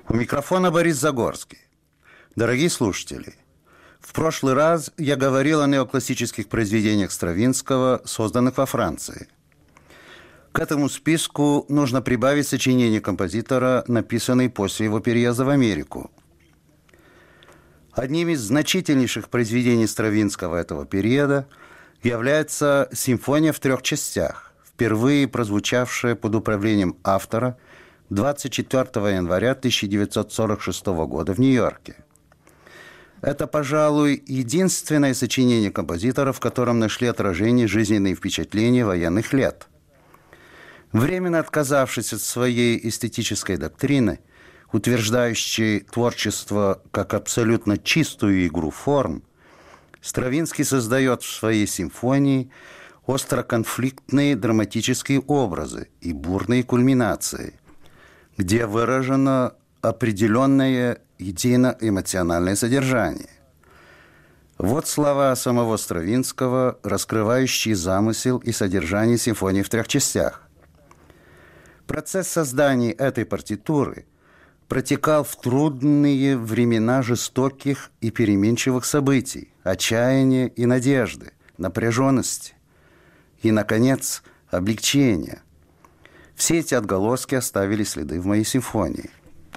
У микрофона Борис Загорский. Дорогие слушатели, в прошлый раз я говорил о неоклассических произведениях Стравинского, созданных во Франции. К этому списку нужно прибавить сочинения композитора, написанные после его переезда в Америку. Одним из значительнейших произведений Стравинского этого периода является «Симфония в 3 частях», впервые прозвучавшая под управлением автора 24 января 1946 года в Нью-Йорке. Это, пожалуй, единственное сочинение композитора, в котором нашли отражение жизненные впечатления военных лет. Временно отказавшись от своей эстетической доктрины, утверждающей творчество как абсолютно чистую игру форм, Стравинский создает в своей симфонии остроконфликтные драматические образы и бурные кульминации, где выражено определенное идейно-эмоциональное содержание. Вот слова самого Стравинского, раскрывающие замысел и содержание симфонии в 3 частях. Процесс создания этой партитуры протекал в трудные времена жестоких и переменчивых событий, отчаяния и надежды, напряженности и, наконец, облегчения. Все эти отголоски оставили следы в моей симфонии.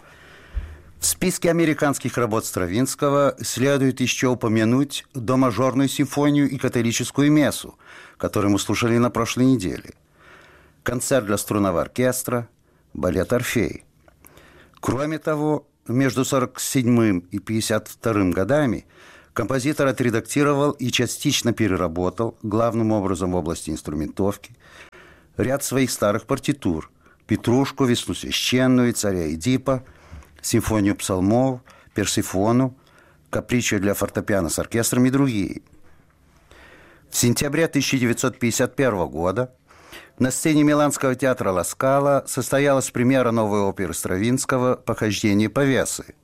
В списке американских работ Стравинского следует еще упомянуть домажорную симфонию и католическую мессу, которую мы слушали на прошлой неделе, концерт для струнного оркестра, балет «Орфей». Кроме того, между 1947 и 1952 годами композитор отредактировал и частично переработал, главным образом в области инструментовки, ряд своих старых партитур: «Петрушку», «Весну священную», «Царя Эдипа», «Симфонию псалмов», «Персифону», «Каприччо для фортепиано с оркестром» и другие. В сентябре 1951 года на сцене Миланского театра Ла Скала состоялась премьера новой оперы Стравинского «Похождение Павесы».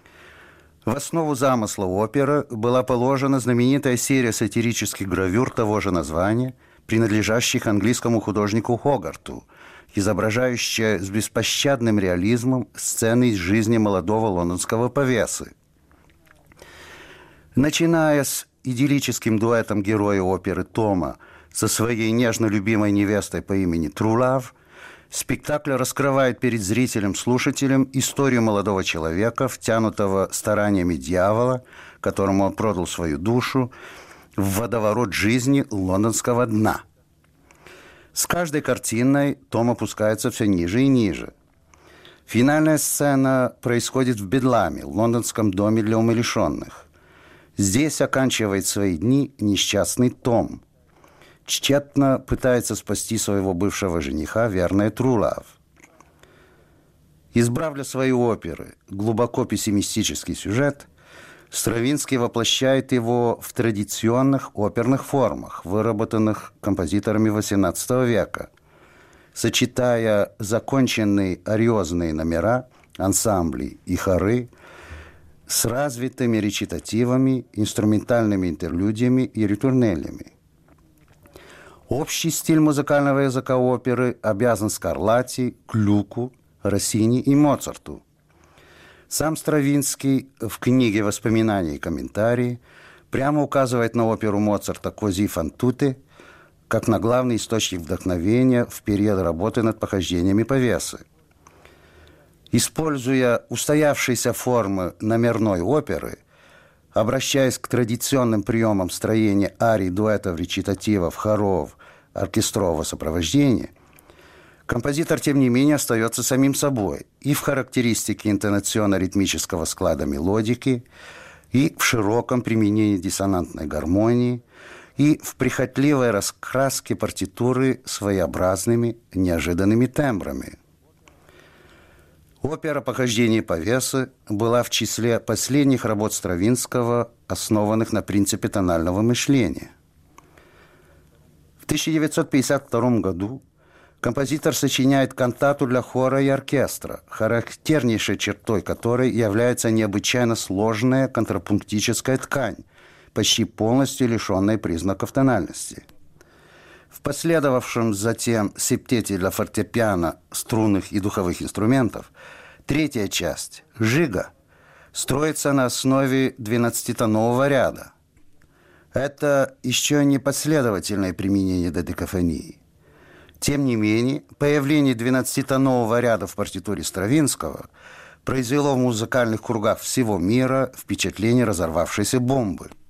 В основу замысла оперы была положена знаменитая серия сатирических гравюр того же названия, принадлежащих английскому художнику Хогарту, изображающая с беспощадным реализмом сцены из жизни молодого лондонского Павесы. Начиная с идиллическим дуэтом героя оперы Тома со своей нежно любимой невестой по имени Трулав, спектакль раскрывает перед зрителем-слушателем историю молодого человека, втянутого стараниями дьявола, которому он продал свою душу, в водоворот жизни лондонского дна. С каждой картиной Том опускается все ниже и ниже. Финальная сцена происходит в Бедламе, лондонском доме для умалишенных. Здесь оканчивает свои дни несчастный Том. Тщетно пытается спасти своего бывшего жениха верная Трулав. Избрав для своей оперы глубоко пессимистический сюжет, Стравинский воплощает его в традиционных оперных формах, выработанных композиторами XVIII века, сочетая законченные ариозные номера, ансамбли и хоры с развитыми речитативами, инструментальными интерлюдиями и ритурнелями. Общий стиль музыкального языка оперы обязан Скарлатти, Глюку, Россини и Моцарту. Сам Стравинский в книге «Воспоминания и комментарии» прямо указывает на оперу Моцарта «Кози фан туте» как на главный источник вдохновения в период работы над похождениями Павесы. Используя устоявшиеся формы номерной оперы, обращаясь к традиционным приемам строения арий, дуэтов, речитативов, хоров, оркестрового сопровождения, композитор, тем не менее, остается самим собой и в характеристике интонационно-ритмического склада мелодики, и в широком применении диссонантной гармонии, и в прихотливой раскраске партитуры своеобразными, неожиданными тембрами. Опера «Похождение Павесы» была в числе последних работ Стравинского, основанных на принципе тонального мышления. В 1952 году композитор сочиняет кантату для хора и оркестра, характернейшей чертой которой является необычайно сложная контрапунктическая ткань, почти полностью лишенная признаков тональности. В последовавшем затем септете для фортепиано, струнных и духовых инструментов Третья часть, «Жига», строится на основе 12-тонового ряда. Это еще не последовательное применение додекафонии. Тем не менее, появление 12-тонового ряда в партитуре Стравинского произвело в музыкальных кругах всего мира впечатление разорвавшейся бомбы.